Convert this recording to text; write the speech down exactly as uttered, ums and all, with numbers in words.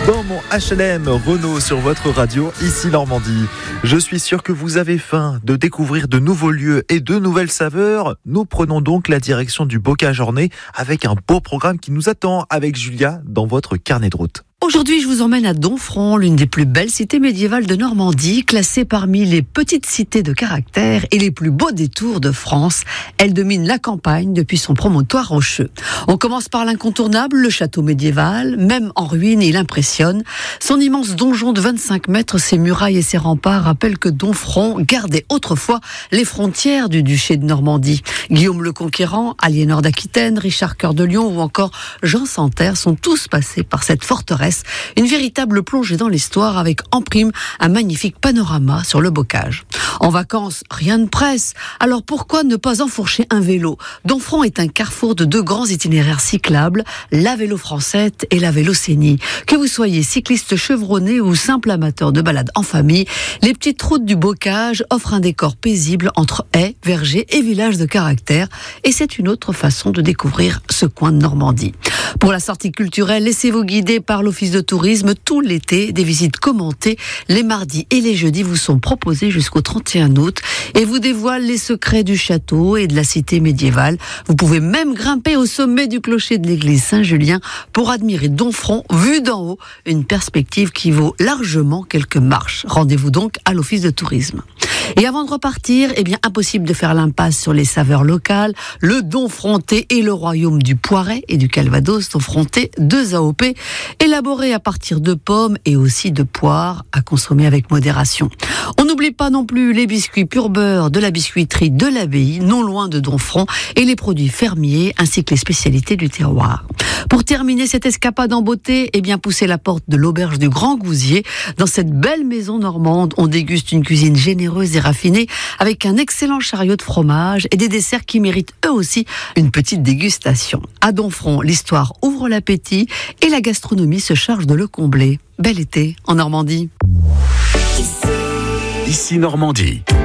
Dans mon H L M Renault sur votre radio, ici Normandie. Je suis sûr que vous avez faim de découvrir de nouveaux lieux et de nouvelles saveurs. Nous prenons donc la direction du Bocage Ornay avec un beau programme qui nous attend avec Julia dans votre carnet de route. Aujourd'hui, je vous emmène à Domfront, l'une des plus belles cités médiévales de Normandie, classée parmi les petites cités de caractère et les plus beaux détours de France. Elle domine la campagne depuis son promontoire rocheux. On commence par l'incontournable, le château médiéval. Même en ruine, il impressionne. Son immense donjon de vingt-cinq mètres, ses murailles et ses remparts rappellent que Domfront gardait autrefois les frontières du duché de Normandie. Guillaume le Conquérant, Aliénor d'Aquitaine, Richard Cœur de Lion ou encore Jean Santerre sont tous passés par cette forteresse. Une véritable plongée dans l'histoire avec en prime un magnifique panorama sur le bocage. En vacances, rien ne presse. Alors pourquoi ne pas enfourcher un vélo ? Domfront est un carrefour de deux grands itinéraires cyclables, la Vélo Francette et la Vélocénie. Que vous soyez cycliste chevronné ou simple amateur de balade en famille, les petites routes du bocage offrent un décor paisible entre haies, vergers et villages de caractère. Et c'est une autre façon de découvrir ce coin de Normandie. Pour la sortie culturelle, laissez-vous guider par l'Office de tourisme tout l'été. Des visites commentées les mardis et les jeudis vous sont proposées jusqu'au trente et un août et vous dévoilent les secrets du château et de la cité médiévale. Vous pouvez même grimper au sommet du clocher de l'église Saint-Julien pour admirer Domfront vue d'en haut, une perspective qui vaut largement quelques marches. Rendez-vous donc à l'Office de tourisme. Et avant de repartir, eh bien, impossible de faire l'impasse sur les saveurs locales. Le Domfrontais et le royaume du Poiret et du Calvados, Domfrontais, deux A O P, élaborés à partir de pommes et aussi de poires, à consommer avec modération. On n'oublie pas non plus les biscuits pur beurre de la biscuiterie de l'Abbaye, non loin de Domfront, et les produits fermiers, ainsi que les spécialités du terroir. Pour terminer cette escapade en beauté, eh bien, poussez la porte de l'auberge du Grand Gousier. Dans cette belle maison normande, on déguste une cuisine généreuse et raffinée, avec un excellent chariot de fromage et des desserts qui méritent eux aussi une petite dégustation. À Domfront, l'histoire ouvre l'appétit et la gastronomie se charge de le combler. Bel été en Normandie. Ici Normandie.